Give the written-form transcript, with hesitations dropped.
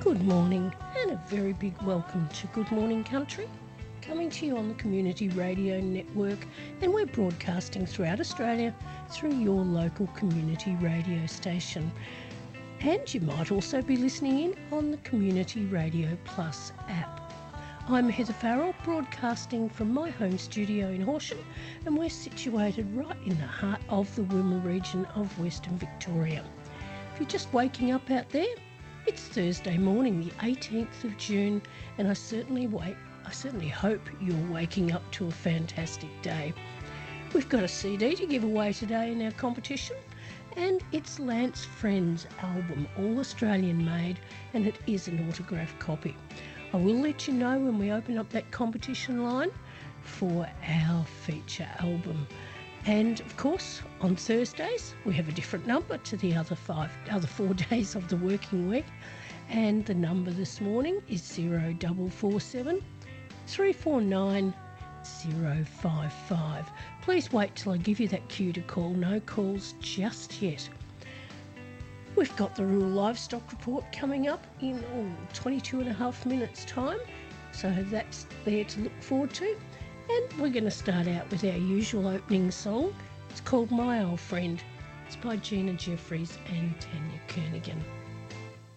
Good morning and a very big welcome to Good Morning Country, coming to you on the Community Radio Network, and we're broadcasting throughout Australia through your local community radio station. And you might also be listening in on the Community Radio Plus app. I'm Heather Farrell, broadcasting from my home studio in Horsham, and we're situated right in the heart of the Wimmera region of Western Victoria. If you're just waking up out there, it's Thursday morning, the 18th of June, and I certainly hope you're waking up to a fantastic day. We've got a CD to give away today in our competition, and it's Lance Friend's album, all Australian made, and it is an autographed copy. I will let you know when we open up that competition line for our feature album. And of course, on Thursdays, we have a different number to the other 4 days of the working week. And the number this morning is 0447 349 055. Please wait till I give you that cue to call. No calls just yet. We've got the rural livestock report coming up in 22 and a half minutes time. So that's there to look forward to. And we're going to start out with our usual opening song. It's called My Old Friend. It's by Gina Jeffries and Tanya Kernaghan.